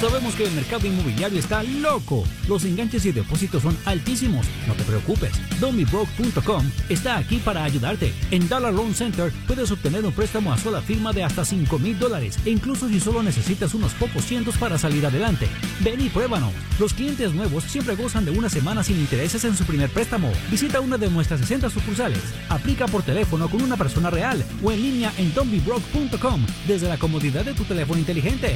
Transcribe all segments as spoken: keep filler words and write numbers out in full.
Sabemos que el mercado inmobiliario está loco. Los enganches y depósitos son altísimos. No te preocupes. Don't Be Broke punto com está aquí para ayudarte. En Dollar Loan Center puedes obtener un préstamo a sola firma de hasta cinco mil dólares e incluso si solo necesitas unos pocos cientos para salir adelante. Ven y pruébanos. Los clientes nuevos siempre gozan de una semana sin intereses en su primer préstamo. Visita una de nuestras sesenta sucursales. Aplica por teléfono con una persona real o en línea en Don't Be Broke punto com desde la comodidad de tu teléfono inteligente.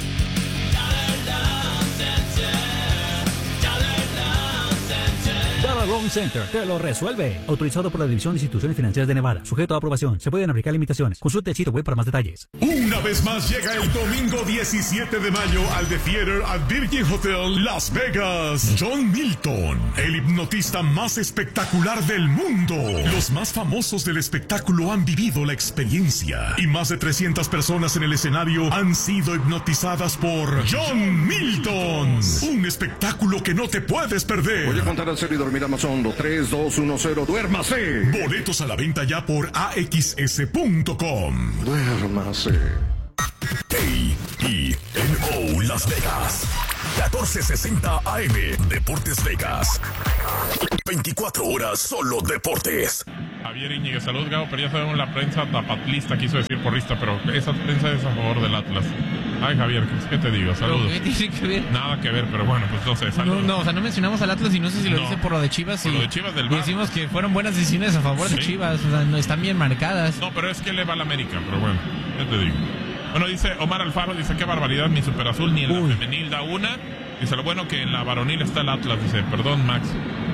Dollar Loan Center te lo resuelve. Autorizado por la División de Instituciones Financieras de Nevada. Sujeto a aprobación. Se pueden aplicar limitaciones. Consulte el sitio web para más detalles. Una vez más llega el domingo diecisiete de mayo al The Theater at Virgin Hotel Las Vegas. John Milton, el hipnotista más espectacular del mundo. Los más famosos del espectáculo han vivido la experiencia. Y más de trescientas personas en el escenario han sido hipnotizadas por John Milton. Un espectáculo que no te puedes perder. Voy a contar al servidor. Mira más hondo. tres, dos, uno, cero. ¡Duérmase! Boletos a la venta ya por A X S punto com. Duérmase. K I N O Las Vegas. catorce sesenta A M. Deportes Vegas. veinticuatro horas solo deportes. Javier Íñiguez, salud, Gabo, pero ya sabemos la prensa tapatlista, quiso decir porrista, pero esa prensa es a favor del Atlas. Ay, Javier, ¿qué te digo? Saludos. ¿Qué tiene que ver? Nada que ver, pero bueno, pues no sé, saludos. No, no, o sea, no mencionamos al Atlas y no sé si lo No. dicen por lo de Chivas. Por y, lo de Chivas del y Bar. decimos que fueron buenas decisiones a favor de Sí. Chivas, o sea, no están bien marcadas. No, pero es que le va a la América, pero bueno, ya te digo. Bueno, dice Omar Alfaro, dice, qué barbaridad, ni Super Azul ni en Uy. la femenil da una. Dice, lo bueno que en la varonil está el Atlas, dice, perdón, Max.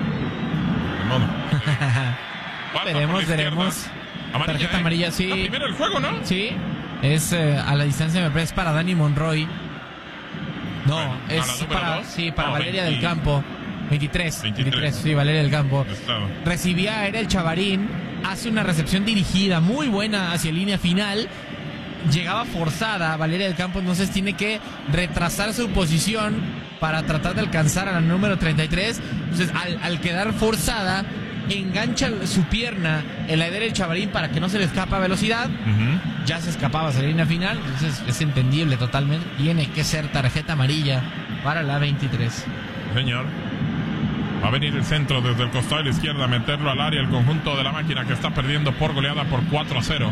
De modo. Falta Veremos, por la izquierda. veremos. Amarilla, Tarjeta ¿eh? amarilla, sí. La primera del juego, ¿no? Sí, es eh, a la distancia, me parece, para Dani Monroy. No, Bueno, ¿a la es número para, dos? sí, para No, Valeria veinte. del Campo. veintitrés, veintitrés. veintitrés, sí, Valeria del Campo. Estado. Recibía a Erel Chavarín, hace una recepción dirigida muy buena hacia línea final. Llegaba forzada Valeria del Campo, entonces tiene que retrasar su posición para tratar de alcanzar a la número treinta y tres. Entonces, al, al quedar forzada, engancha su pierna en la de Erel Chavarín para que no se le escapa a velocidad. Uh-huh. Ya se escapaba hacia la línea final, entonces es entendible totalmente. Tiene que ser tarjeta amarilla para la veintitrés. Señor. Va a venir el centro desde el costado de la izquierda, a meterlo al área el conjunto de la máquina que está perdiendo por goleada por cuatro a cero.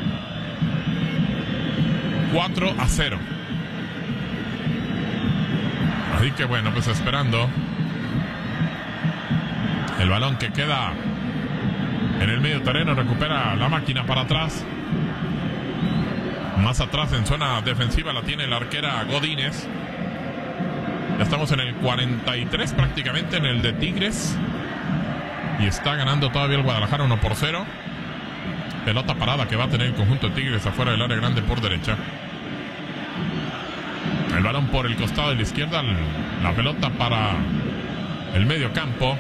cuatro a cero. Así que bueno, pues esperando. El balón que queda en el medio terreno, recupera la máquina para atrás. Más atrás en zona defensiva la tiene la arquera Godínez. Ya estamos en el cuarenta y tres prácticamente en el de Tigres. Y está ganando todavía el Guadalajara uno por cero. Pelota parada que va a tener el conjunto de Tigres afuera del área grande por derecha. El balón por el costado de la izquierda. La pelota para el medio campo.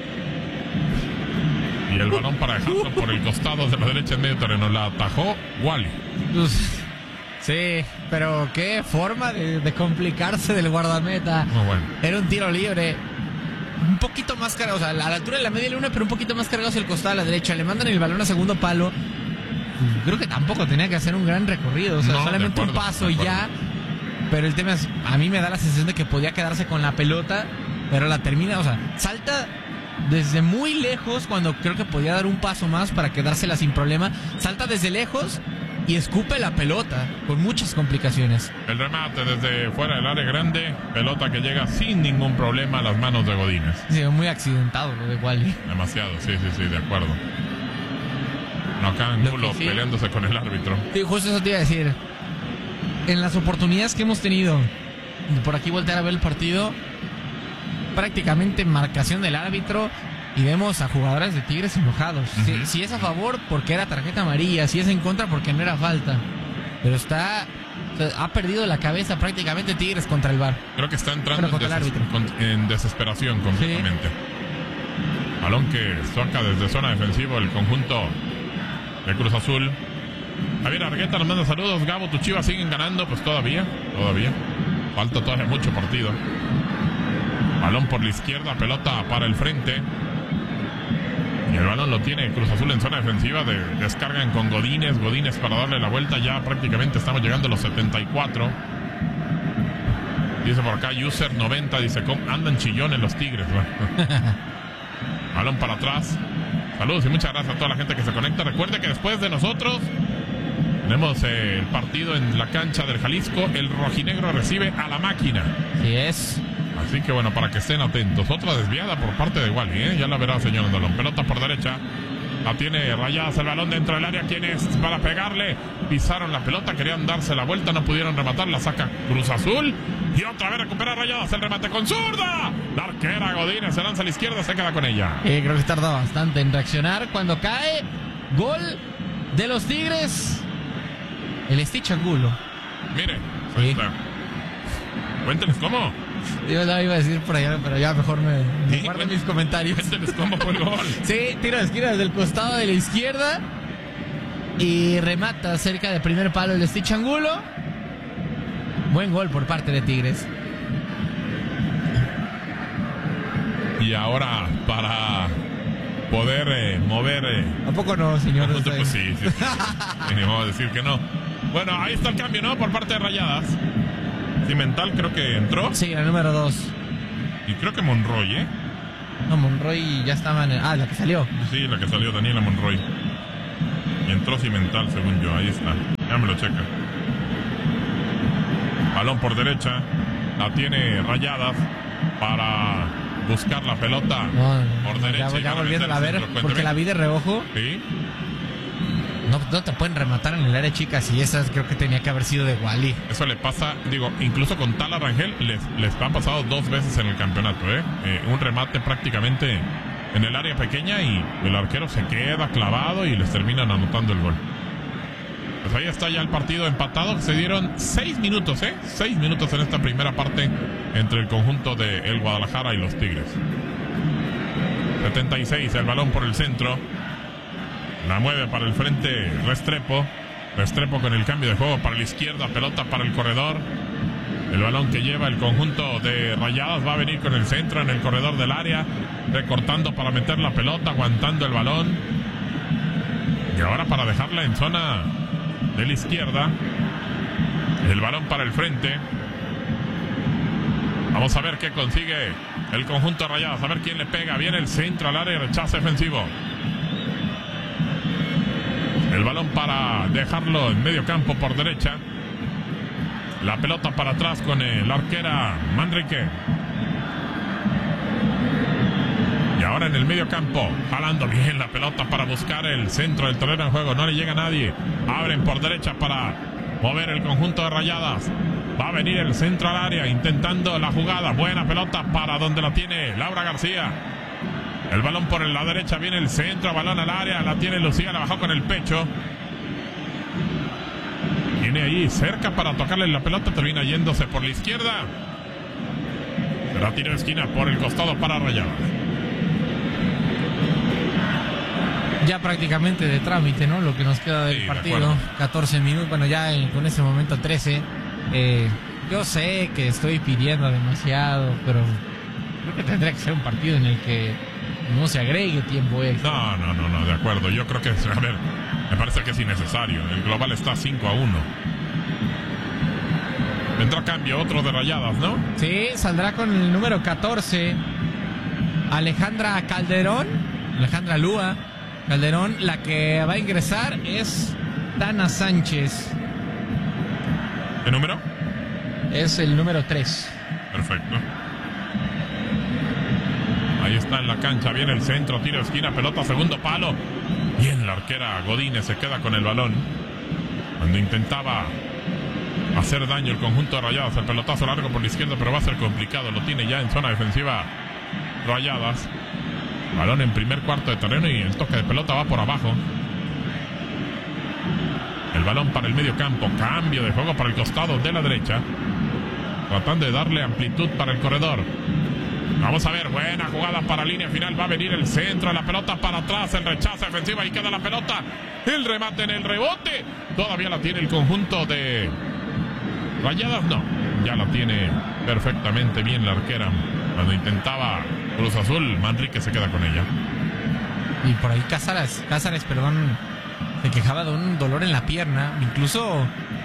Y el balón para dejarlo por el costado de la derecha en medio terreno. La atajó Wally. Sí, pero qué forma de, de complicarse del guardameta. Muy bueno. Era un tiro libre. Un poquito más cargado, o sea, a la altura de la media luna, pero un poquito más cargado hacia el costado a la derecha. Le mandan el balón a segundo palo. Creo que tampoco tenía que hacer un gran recorrido. O sea, No, solamente de acuerdo, un paso de y acuerdo. ya. Pero el tema es, a mí me da la sensación de que podía quedarse con la pelota, pero la termina, o sea, salta desde muy lejos cuando creo que podía dar un paso más para quedársela sin problema. Salta desde lejos y escupe la pelota con muchas complicaciones. El remate desde fuera del área grande. Pelota que llega sin ningún problema a las manos de Godínez. Sí, muy accidentado lo de Wally. Demasiado, sí, sí, sí, de acuerdo. No, acá Lo Angulo que sí- peleándose con el árbitro. Sí, justo eso te iba a decir. En las oportunidades que hemos tenido de por aquí voltear a ver el partido, prácticamente marcación del árbitro y vemos a jugadores de Tigres enojados. Uh-huh. si, si es a favor, porque era tarjeta amarilla, si es en contra, porque no era falta. Pero está... o sea, ha perdido la cabeza prácticamente Tigres contra el V A R. Creo que está entrando en, Pero contra el deses- árbitro. con- en desesperación completamente. Balón que saca desde zona defensiva el conjunto de Cruz Azul. Javier Argueta nos manda saludos. Gabo, tus Chivas siguen ganando. Pues todavía, todavía. Falta todavía mucho partido. Balón por la izquierda, pelota para el frente. Y el balón lo tiene Cruz Azul en zona defensiva. De, descargan con Godínez. Godínez para darle la vuelta. Ya prácticamente estamos llegando a los setenta y cuatro. Dice por acá, User noventa, dice, ¿cómo andan chillones los Tigres? Balón para atrás. Saludos y muchas gracias a toda la gente que se conecta. Recuerde que después de nosotros tenemos eh, el partido en la cancha del Jalisco. El rojinegro recibe a la máquina. Así es. Así que bueno, para que estén atentos. Otra desviada por parte de Wally, ¿eh? Ya la verá, señor Andalón. Pelota por derecha. La tiene Rayadas, el balón dentro del área. ¿Quiénes para pegarle? Pisaron la pelota, querían darse la vuelta, no pudieron rematar. La saca Cruz Azul. Y otra vez recupera Rayadas, el remate con zurda. La arquera Godínez se lanza a la izquierda, se queda con ella. Eh, creo que tarda bastante en reaccionar. Cuando cae, gol de los Tigres. El Stitch Angulo. Mire, sí. Ahí está. Cuénteles cómo. Yo la iba a decir por allá, pero ya mejor me, me Sí, guardo cuént- mis comentarios. Cuénteles cómo fue el gol. Sí, tiro de esquina desde el costado de la izquierda. Y remata cerca de primer palo el Stitch Angulo. Buen gol por parte de Tigres. Y ahora para poder eh, mover... Eh, ¿A poco no, señor? Pues sí, sí, sí. Y ni modo de decir que no. Bueno, ahí está el cambio, ¿no? Por parte de Rayadas. Cimental creo que entró. Sí, la número dos. Y creo que Monroy, ¿eh? No, Monroy ya estaba en el... Ah, la que salió. Sí, la que salió, Daniela Monroy. Y entró Cimental, según yo. Ahí está. Ya me lo checa. Balón por derecha. La tiene Rayadas para buscar la pelota No, por derecha. ya, y ya van a volviéndola a meter ver, el centro. porque Cuénteme. la vi de reojo. Sí. No, no te pueden rematar en el área chica, y esa creo que tenía que haber sido de Wally. Eso le pasa, digo, incluso con Tala Rangel les, les ha pasado dos veces en el campeonato, ¿eh? Eh, un remate prácticamente en el área pequeña y el arquero se queda clavado y les terminan anotando el gol. Pues ahí está ya el partido empatado. Se dieron seis minutos, ¿eh? Seis minutos en esta primera parte entre el conjunto de el Guadalajara y los Tigres. setenta y seis, el balón por el centro. La mueve para el frente Restrepo. Restrepo con el cambio de juego para la izquierda. Pelota para el corredor. El balón que lleva el conjunto de Rayadas va a venir con el centro en el corredor del área. Recortando para meter la pelota. Aguantando el balón. Y ahora para dejarla en zona de la izquierda. El balón para el frente. Vamos a ver qué consigue el conjunto de Rayadas. A ver quién le pega. Viene el centro al área y rechazo defensivo. El balón para dejarlo en medio campo por derecha. La pelota para atrás con el arquera Manrique. Y ahora en el medio campo, jalando bien la pelota para buscar el centro del terreno en juego. No le llega a nadie. Abren por derecha para mover el conjunto de Rayadas. Va a venir el centro al área intentando la jugada. Buena pelota para donde la tiene Laura García. El balón por la derecha, viene el centro, balón al área, la tiene Lucía, la bajó con el pecho. Viene ahí cerca para tocarle la pelota, termina yéndose por la izquierda. Será tiro de esquina por el costado para Rayadas. Ya prácticamente de trámite, ¿no? Lo que nos queda del Sí, de partido. acuerdo. catorce minutos, bueno, ya en- con ese momento trece. Eh, yo sé que estoy pidiendo demasiado, pero creo que tendría que ser un partido en el que no se agregue tiempo extra. No, no, no, no, de acuerdo. Yo creo que, a ver, me parece que es innecesario. El global está cinco a uno. Vendrá cambio, otro de Rayadas, ¿no? Sí, saldrá con el número catorce. Alejandra Calderón. Alejandra Lúa Calderón. La que va a ingresar es Dana Sánchez. ¿Qué número? Es el número tres. Perfecto. Ahí está en la cancha, viene el centro, tiro de esquina, pelota, segundo palo. Bien la arquera Godínez se queda con el balón. Cuando intentaba hacer daño el conjunto de Rayadas, el pelotazo largo por la izquierda, pero va a ser complicado. Lo tiene ya en zona defensiva Rayadas. Balón en primer cuarto de terreno y el toque de pelota va por abajo. El balón para el medio campo, cambio de juego para el costado de la derecha. Tratando de darle amplitud para el corredor. Vamos a ver, buena jugada para línea final. Va a venir el centro, la pelota para atrás, el rechazo defensivo, ahí queda la pelota. El remate en el rebote. Todavía la tiene el conjunto de Rayadas, no. Ya la tiene perfectamente bien la arquera. Cuando intentaba Cruz Azul, Manrique se queda con ella. Y por ahí Cázares, Cázares, perdón, se quejaba de un dolor en la pierna. Incluso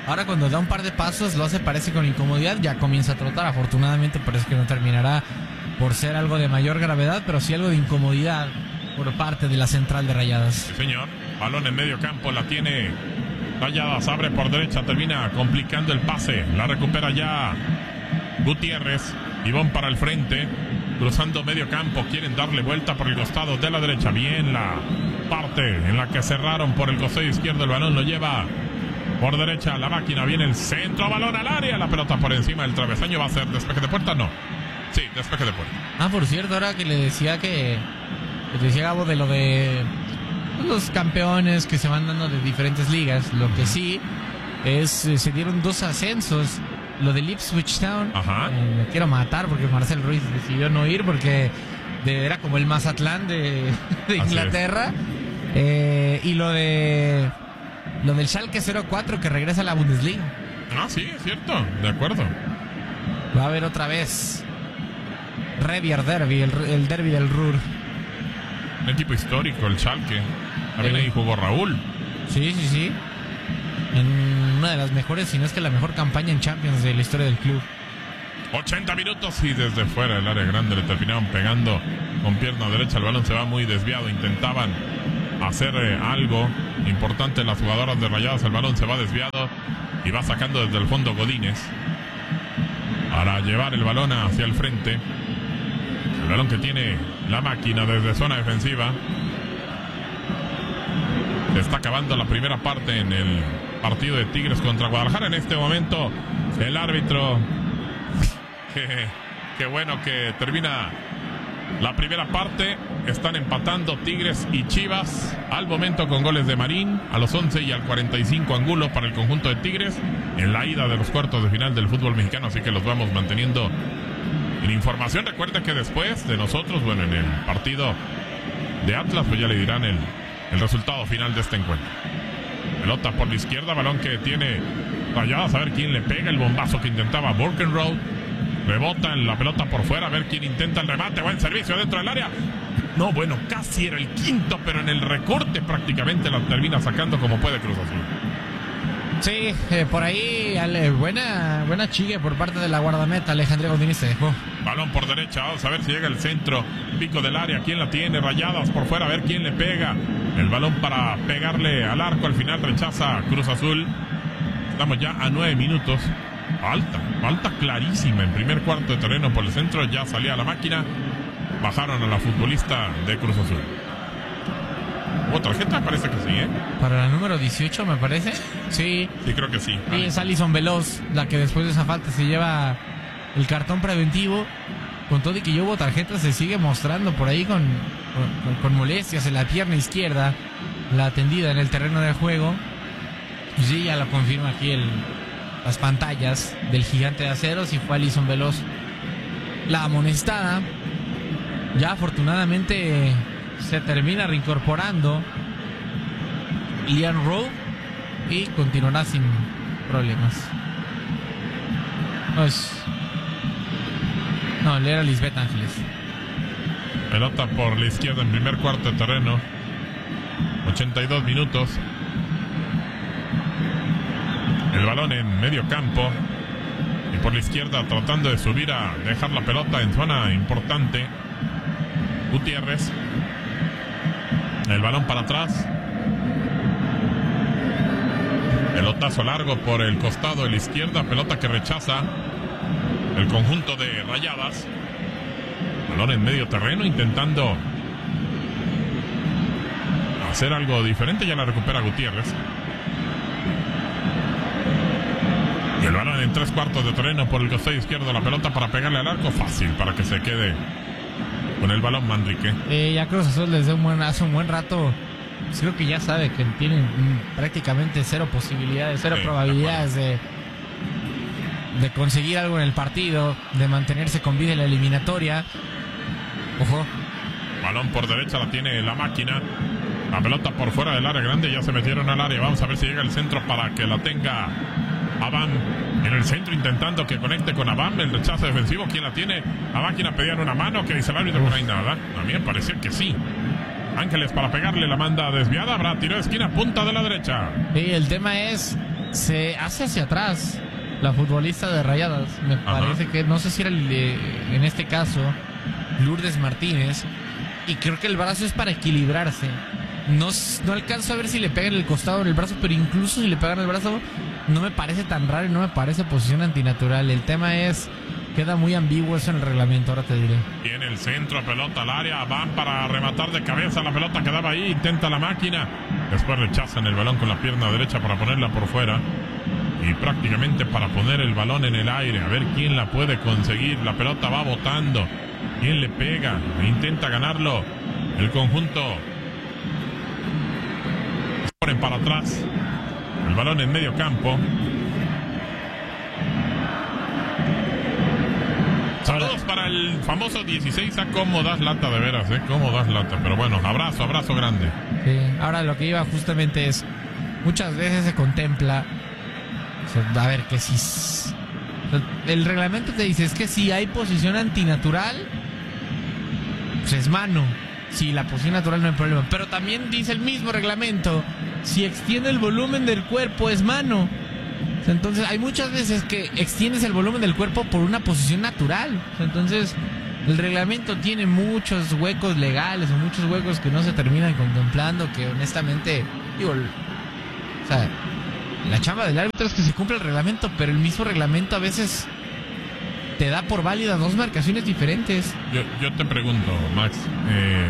Ahora cuando da un par de pasos lo hace, parece con incomodidad, ya comienza a trotar. Afortunadamente parece que no terminará por ser algo de mayor gravedad, pero sí algo de incomodidad por parte de la central de Rayadas. Sí, señor. Balón en medio campo, la tiene Rayadas, abre por derecha, termina complicando el pase. La recupera ya Gutiérrez. Ivón para el frente, cruzando medio campo. Quieren darle vuelta por el costado de la derecha. Bien la parte en la que cerraron por el costado izquierdo. El balón lo lleva por derecha la máquina. Viene el centro, balón al área. La pelota por encima del travesaño. ¿Va a ser despeje de puerta? No. Sí, despeje de puerta. Ah, por cierto, ahora que le decía que... que decía Gabo de lo de los campeones que se van dando de diferentes ligas. Lo que sí es, se dieron dos ascensos. Lo de Ipswich Town, eh, me quiero matar porque Marcel Ruiz decidió no ir porque de, era como el Mazatlán de, de Inglaterra. Eh, y lo de lo del Schalke cero cuatro que regresa a la Bundesliga. Ah, sí, es cierto, de acuerdo. Va a haber otra vez Revier Derby, el, el derby del Ruhr. Un equipo histórico, el Schalke. También ahí jugó Raúl. Sí, sí, sí. En una de las mejores, si no es que la mejor campaña en Champions de la historia del club. ochenta minutos y desde fuera del área grande le terminaron pegando con pierna derecha. El balón se va muy desviado. Intentaban hacer eh, algo importante las jugadoras de Rayadas. El balón se va desviado y va sacando desde el fondo Godínez para llevar el balón hacia el frente. El balón que tiene la máquina desde zona defensiva. Se está acabando la primera parte en el partido de Tigres contra Guadalajara. En este momento el árbitro, que, que bueno que termina la primera parte. Están empatando Tigres y Chivas al momento con goles de Marín a los once y al cuarenta y cinco Angulo para el conjunto de Tigres en la ida de los cuartos de final del fútbol mexicano. Así que los vamos manteniendo en información. Recuerda que después de nosotros, bueno, en el partido de Atlas, pues ya le dirán el, el resultado final de este encuentro. Pelota por la izquierda, balón que tiene Rayadas, a ver quién le pega. El bombazo que intentaba Borkenroth, rebota en la pelota por fuera, a ver quién intenta el remate. Buen servicio dentro del área. No, bueno, casi era el quinto, pero en el recorte prácticamente la termina sacando como puede Cruz Azul. Sí, eh, por ahí ale, buena buena chigue por parte de la guardameta. Alejandro Godínez se dejó. Balón por derecha, vamos a ver si llega el centro, pico del área, quién la tiene. Rayadas por fuera, a ver quién le pega. El balón para pegarle al arco, al final rechaza Cruz Azul. Estamos ya a nueve minutos. Falta, falta clarísima en primer cuarto de terreno por el centro. Ya salía la máquina. Bajaron a la futbolista de Cruz Azul. ¿Hubo tarjeta? Parece que sí, ¿eh? Para la número dieciocho, me parece. Sí. Sí, creo que sí. Sí, es Alison Veloz, la que después de esa falta se lleva el cartón preventivo. Con todo y que yo hubo tarjeta, se sigue mostrando por ahí con, con, con molestias en la pierna izquierda, la atendida en el terreno de juego. Y sí, ya lo confirma aquí el, las pantallas del Gigante de Acero. Si fue Alison Veloz la amonestada. Ya afortunadamente se termina reincorporando Lian Rowe y continuará sin problemas. Pues, no, le era Lisbeth Ángeles. Pelota por la izquierda en primer cuarto de terreno. ochenta y dos minutos. El balón en medio campo. Y por la izquierda tratando de subir a dejar la pelota en zona importante. Gutiérrez. El balón para atrás. Pelotazo largo por el costado de la izquierda. Pelota que rechaza el conjunto de Rayadas. Balón en medio terreno intentando hacer algo diferente. Ya la recupera Gutiérrez. Y el balón en tres cuartos de terreno por el costado izquierdo. La pelota para pegarle al arco. Fácil para que se quede con el balón Manrique. Eh, ya Cruz Azul desde un buen, hace un buen rato, pues creo que ya sabe que tienen mm, prácticamente cero posibilidades, cero sí, probabilidades de, de conseguir algo en el partido, de mantenerse con vida en la eliminatoria. Ojo. Balón por derecha la tiene la máquina. La pelota por fuera del área grande, ya se metieron al área. Vamos a ver si llega el centro para que la tenga Abam en el centro, intentando que conecte con Abam. El rechazo defensivo, ¿quién la tiene? La máquina pedían una mano, que dice el árbitro, no hay nada. A mí me parecía que sí. Ángeles para pegarle, la manda desviada. Habrá tiro de esquina, punta de la derecha. Sí, el tema es se hace hacia atrás la futbolista de Rayadas. Me Ajá. parece que, no sé si era el, eh, en este caso Lourdes Martínez, y creo que el brazo es para equilibrarse. No, no alcanzo a ver si le pegan el costado en el brazo, pero incluso si le pegan el brazo no me parece tan raro y no me parece posición antinatural. El tema es, queda muy ambiguo eso en el reglamento, ahora te diré. Tiene el centro, pelota al área, van para rematar de cabeza, la pelota quedaba ahí, intenta la máquina, después rechazan el balón con la pierna derecha para ponerla por fuera y prácticamente para poner el balón en el aire, a ver quién la puede conseguir. La pelota va botando, quién le pega, e intenta ganarlo el conjunto. Ponen para atrás el balón en medio campo. Saludos para el famoso dieciséis. A cómo das lata, de veras, ¿eh? Cómo das lata. Pero bueno, abrazo, abrazo grande. Sí. Ahora lo que iba justamente es, muchas veces se contempla, o sea, a ver, que si... o sea, el reglamento te dice, es que si hay posición antinatural, pues es mano. Si la posición natural no hay problema. Pero también dice el mismo reglamento, si extiende el volumen del cuerpo es mano. O sea, entonces hay muchas veces que extiendes el volumen del cuerpo por una posición natural. O sea, entonces el reglamento tiene muchos huecos legales o muchos huecos que no se terminan contemplando, que honestamente, digo, o sea, la chamba del árbitro es que se cumpla el reglamento, pero el mismo reglamento a veces te da por válida dos marcaciones diferentes. Yo, yo te pregunto, Max. Eh,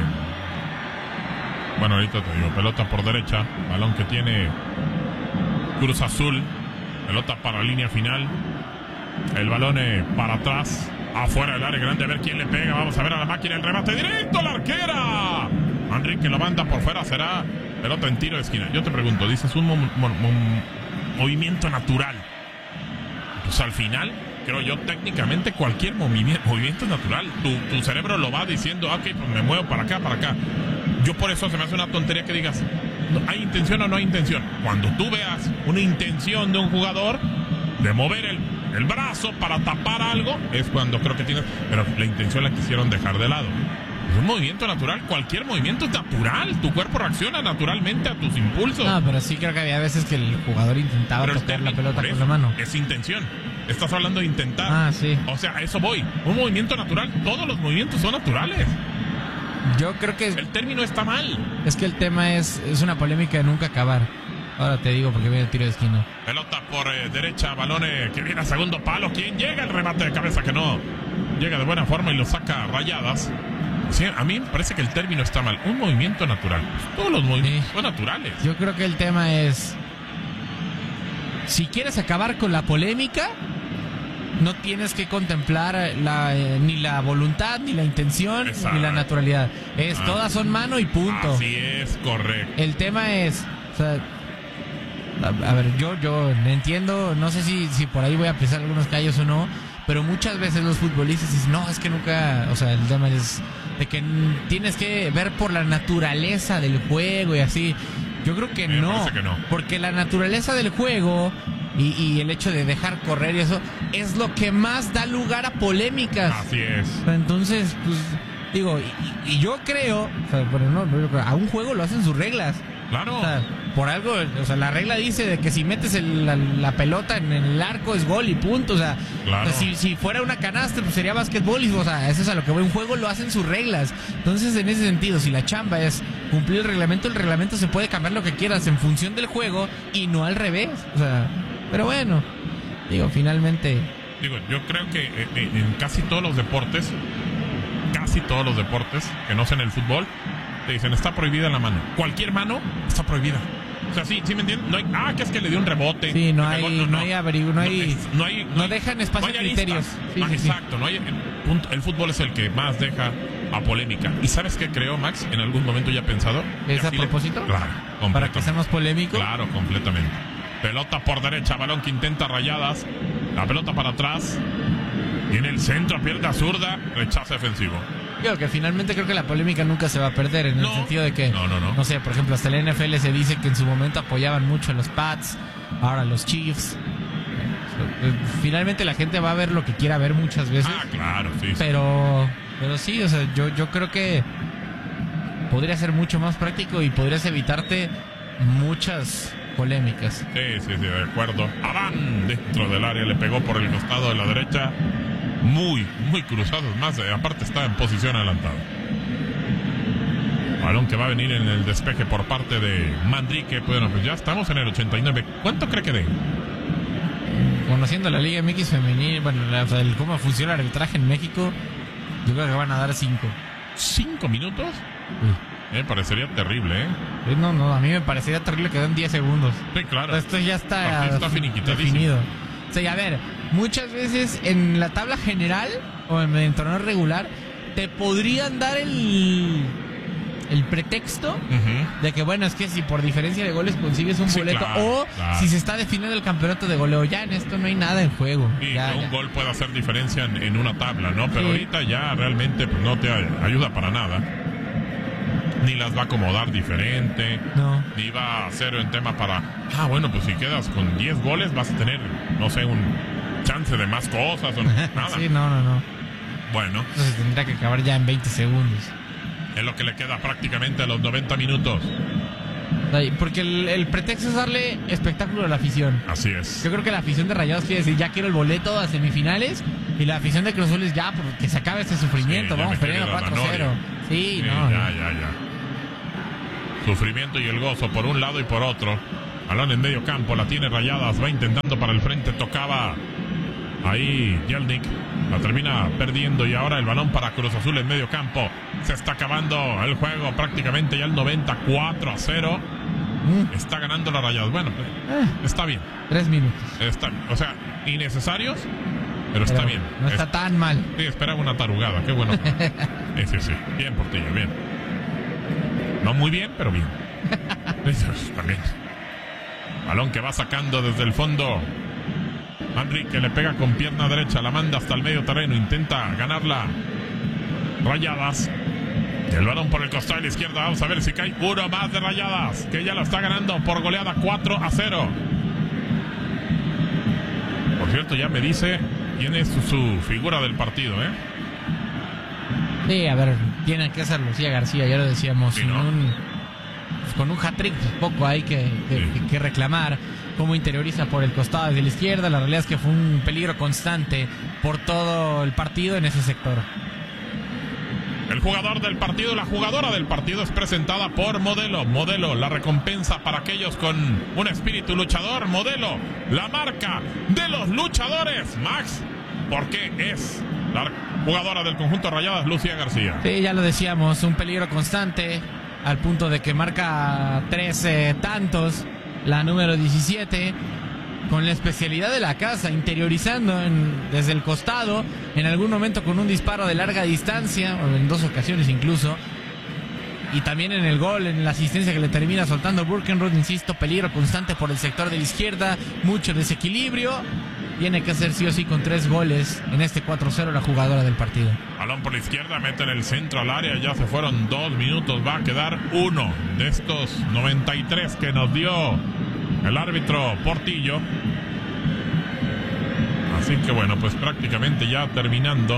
bueno, ahorita te digo, pelota por derecha, balón que tiene Cruz Azul, pelota para la línea final, el balón eh, para atrás, afuera del área grande, a ver quién le pega. Vamos a ver a la máquina, el remate directo a la arquera. Manrique lo manda por fuera, será pelota en tiro de esquina. Yo te pregunto, dices un mo- mo- mo- movimiento natural. Pues al final, creo yo, técnicamente cualquier movimiento, movimiento natural. Tu, tu cerebro lo va diciendo, ok, pues me muevo para acá, para acá. Yo por eso se me hace una tontería que digas, no, ¿hay intención o no hay intención? Cuando tú veas una intención de un jugador de mover el, el brazo para tapar algo, es cuando creo que tienes... Pero la intención la quisieron dejar de lado. Es un movimiento natural, cualquier movimiento es natural. Tu cuerpo reacciona naturalmente a tus impulsos. No, pero sí creo que había veces que el jugador intentaba Pero el tocar la técnico, pelota por con eso, la mano. es intención. Estás hablando de intentar. Ah, sí. O sea, a eso voy. Un movimiento natural, todos los movimientos son naturales. Yo creo que El término está mal. es que el tema es, es una polémica de nunca acabar. Ahora te digo porque viene el tiro de esquina. Pelota por eh, derecha, balón eh, que viene a segundo palo. ¿Quién llega? El remate de cabeza que no llega de buena forma y lo saca Rayadas. Sí, a mí me parece que el término está mal. Un movimiento natural. Pues todos los movimientos Sí. son naturales. Yo creo que el tema es, si quieres acabar con la polémica, no tienes que contemplar la, eh, ni la voluntad, ni la intención, Exacto. ni la naturalidad. Es, Ah. todas son mano y punto. Así es, correcto. El tema es, o sea, a, a ver, yo yo entiendo, no sé si, si por ahí voy a pisar algunos callos o no, pero muchas veces los futbolistas dicen, no, es que nunca, o sea, el tema es de que n- tienes que ver por la naturaleza del juego y así. Yo creo que Me no, parece que no. porque la naturaleza del juego y, y el hecho de dejar correr y eso es lo que más da lugar a polémicas. Así es. O sea, entonces, pues, digo, y, y yo creo, o sea, bueno, no, yo creo, a un juego lo hacen sus reglas. Claro. O sea, por algo, o sea, la regla dice de que si metes el- la, la pelota en el arco es gol y punto. O sea, Claro. o sea, si, si fuera una canasta, pues sería básquetbol. Y, o sea, eso es a lo que voy. Un juego lo hacen sus reglas. Entonces, en ese sentido, si la chamba es cumplir el reglamento, el reglamento se puede cambiar lo que quieras en función del juego y no al revés. O sea, pero bueno, digo, finalmente. Digo, yo creo que eh, eh, en casi todos los deportes, casi todos los deportes, que no sean el fútbol, te dicen, está prohibida la mano. Cualquier mano está prohibida. O sea, sí, sí me entiendes. No hay, ah, que es que le dio un rebote. Sí, no que pegó, hay, no hay averiguo, no hay, es- no hay, no hay- dejan espacio no a hay criterios. aristas. Sí, Ah, sí, sí. exacto, no hay, el, punto- el fútbol es el que más deja a polémica. ¿Y sabes qué creo, Max? En algún momento ya he pensado. ¿Es Y a así le- propósito? Claro, Para que completamente. seamos polémicos. Claro, completamente. Pelota por derecha, balón que intenta Rayadas. La pelota para atrás. Y en el centro, pierna zurda, rechazo defensivo. Digo que finalmente creo que la polémica nunca se va a perder en No. el sentido de que, No, no, no. no sé, por ejemplo, hasta el N F L se dice que en su momento apoyaban mucho a los Pats, ahora a los Chiefs. Eh, Finalmente la gente va a ver lo que quiera ver muchas veces, Ah, claro, sí. sí. pero pero sí, o sea, yo, yo creo que podría ser mucho más práctico y podrías evitarte muchas polémicas. Sí, sí, sí, de acuerdo. Adán dentro del área le pegó por el costado de la derecha. Muy, muy cruzado. Más, eh, aparte está en posición adelantada. Balón que va a venir en el despeje por parte de Manrique. Bueno, pues ya estamos en el ochenta y nueve. ¿Cuánto cree que dé? Conociendo la Liga M X femenil, bueno, o sea, el, cómo funciona el arbitraje en México, yo creo que van a dar cinco. ¿Cinco minutos? Sí. Me parecería terrible, ¿eh? No, no, a mí me parecería terrible que den diez segundos. Sí, claro. Esto ya está, Aquí está finiquitadísimo. definido. O sea, y a ver, muchas veces en la tabla general o en el torneo regular te podrían dar el... el pretexto uh-huh. de que, bueno, es que si por diferencia de goles consigues un sí, boleto claro, o claro. si se está definiendo el campeonato de goleo, ya en esto no hay nada en juego. Sí, ya, un ya. gol puede hacer diferencia en, en una tabla, ¿no? Pero sí. ahorita ya realmente pues, no te ayuda para nada. Ni las va a acomodar diferente, no. ni va a hacer un tema para, ah, bueno, pues si quedas con diez goles vas a tener, no sé, un chance de más cosas o nada. Sí, no, no, no. Bueno. Entonces tendrá que acabar ya en veinte segundos. Es lo que le queda prácticamente a los noventa minutos. Porque el, el pretexto es darle espectáculo a la afición. Así es. Yo creo que la afición de Rayados quiere decir, ya quiero el boleto a semifinales. Y la afición de Cruz Azul es ya, porque se acabe este sufrimiento. Sí, vamos perdiendo cuatro cero. Sí, sí, no. Ya, ya, ya. Sufrimiento y el gozo por un lado y por otro. Balón en medio campo, la tiene Rayadas, va intentando para el frente, tocaba ahí Jelnik. La termina perdiendo y ahora el balón para Cruz Azul en medio campo. Se está acabando el juego prácticamente ya el noventa, cuatro a cero. Mm. Está ganando la Rayadas. Bueno, eh, está bien. Tres minutos. Está, o sea, innecesarios, pero, pero está bien. No está es, tan mal. Sí, esperaba una tarugada. Qué bueno. sí, sí, sí. Bien, Portillo, bien. No muy bien, pero bien. También. Balón que va sacando desde el fondo. Manrique le pega con pierna derecha, la manda hasta el medio terreno, intenta ganarla Rayadas. El balón por el costado de la izquierda, vamos a ver si cae uno más de Rayadas, que ya lo está ganando por goleada cuatro a cero. Por cierto, ya me dice quién es su, su figura del partido, ¿eh? Sí, a ver, tiene que ser Lucía García, ya lo decíamos, sí, ¿no? un, pues con un hat-trick, pues poco hay que, que, sí. que, que reclamar. Cómo interioriza por el costado de la izquierda. La realidad es que fue un peligro constante por todo el partido en ese sector. El jugador del partido, la jugadora del partido es presentada por Modelo. Modelo, la recompensa para aquellos con un espíritu luchador. Modelo, la marca de los luchadores. Max, porque es la jugadora del conjunto Rayadas, Lucía García. Sí, ya lo decíamos, un peligro constante al punto de que marca trece tantos. La número diecisiete, con la especialidad de la casa, interiorizando en, desde el costado, en algún momento con un disparo de larga distancia, o en dos ocasiones incluso, y también en el gol, en la asistencia que le termina soltando Burkenroth, insisto, peligro constante por el sector de la izquierda, mucho desequilibrio, tiene que hacer sí o sí con tres goles en este cuatro cero la jugadora del partido. Balón por la izquierda, mete en el centro al área, ya se fueron dos minutos, va a quedar uno de estos noventa y tres que nos dio el árbitro Portillo. Así que bueno, pues prácticamente ya terminando.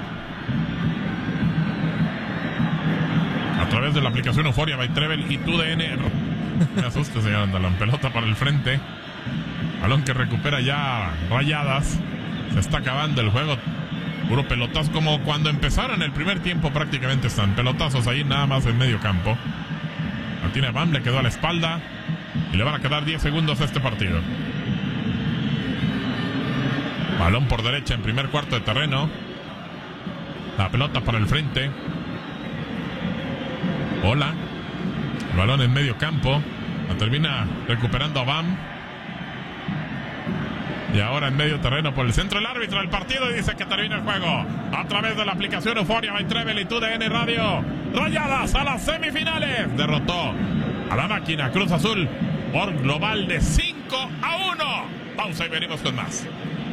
A través de la aplicación Euforia by Trevel y T U D N. Me asusta, señor Andalón. Pelota para el frente. Balón que recupera ya Rayadas. Se está acabando el juego. Puro pelotazo, como cuando empezaron el primer tiempo prácticamente están. Pelotazos ahí nada más en medio campo. La tiene Bam, le quedó a la espalda. Y le van a quedar diez segundos a este partido. Balón por derecha en primer cuarto de terreno. La pelota para el frente. Hola. El balón en medio campo. La termina recuperando a Bam. Y ahora en medio terreno por el centro el árbitro del partido dice que termina el juego. A través de la aplicación Euforia by Trevel y T U D N Radio. Rayadas a las semifinales. Derrotó a la máquina Cruz Azul por global de cinco a uno. Pausa y venimos con más.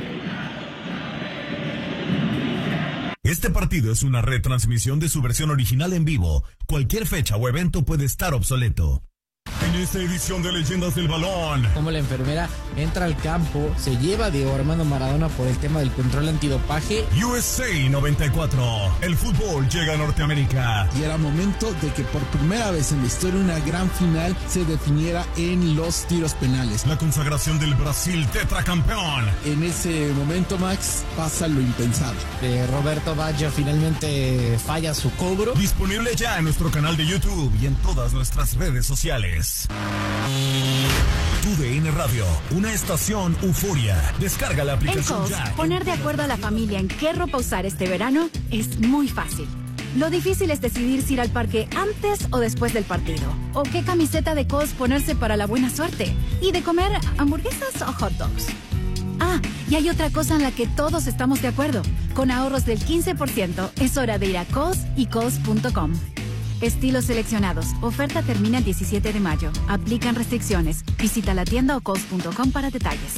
Este partido es una retransmisión de su versión original en vivo. Cualquier fecha o evento puede estar obsoleto. En esta edición de Leyendas del Balón, Como la enfermera entra al campo, se lleva a Diego Armando Maradona por el tema del control antidopaje. U S A noventa y cuatro, el fútbol llega a Norteamérica. Y era momento de que por primera vez en la historia una gran final se definiera en los tiros penales. La consagración del Brasil tetracampeón. En ese momento, Max, pasa lo impensable. Eh, Roberto Baggio finalmente falla su cobro. Disponible ya en nuestro canal de YouTube y en todas nuestras redes sociales. Tu D N Radio, una estación euforia. Descarga la En aplicación Kohl's, ya. poner de acuerdo a la familia en qué ropa usar este verano es muy fácil. Lo difícil es decidir si ir al parque antes o después del partido. O qué camiseta de Kohl's ponerse para la buena suerte. Y de comer hamburguesas o hot dogs. Ah, y hay otra cosa en la que todos estamos de acuerdo. Con ahorros del quince por ciento, es hora de ir a Kohl's y Kohl's punto com. Estilos seleccionados. Oferta termina el diecisiete de mayo. Aplican restricciones. Visita la tienda o Kohl's punto com para detalles.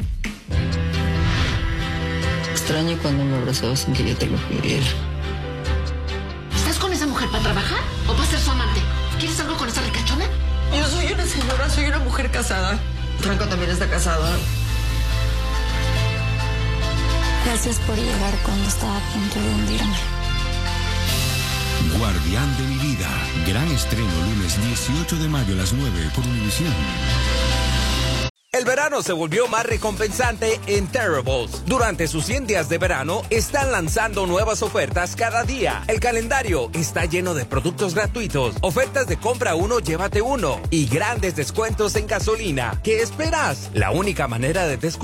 Extraño cuando me abrazabas sin que yo te lo pidiera. ¿Estás con esa mujer para trabajar o para ser su amante? ¿Quieres algo con esa ricachona? Yo soy una señora, soy una mujer casada. Franco también está casado. Gracias por llegar cuando estaba a punto de hundirme. Guardián de mi vida. Gran estreno lunes dieciocho de mayo a las nueve por Univisión. El verano se volvió más recompensante en Terribles. Durante sus cien días de verano, están lanzando nuevas ofertas cada día. El calendario está lleno de productos gratuitos, ofertas de compra uno, llévate uno y grandes descuentos en gasolina. ¿Qué esperas? La única manera de descubrir